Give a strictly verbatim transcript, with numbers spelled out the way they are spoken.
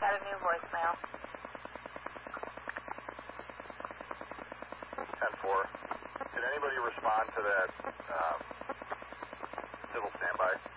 Got a new voicemail. ten four. Did anybody respond to that um, civil standby?